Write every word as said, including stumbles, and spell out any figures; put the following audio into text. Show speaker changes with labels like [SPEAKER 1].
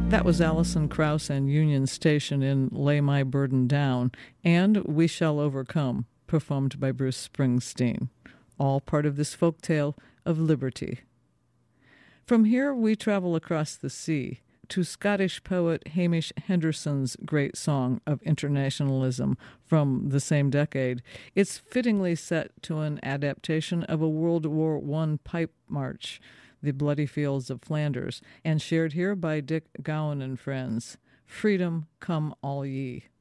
[SPEAKER 1] That was Alison Krauss and Union Station in Lay My Burden Down, and We Shall Overcome, performed by Bruce Springsteen, all part of this folktale of liberty. From here we travel across the sea to Scottish poet Hamish Henderson's great song of internationalism from the same decade. It's fittingly set to an adaptation of a World War One pipe march, The Bloody Fields of Flanders, and shared here by Dick Gowan and friends. Freedom, come all ye.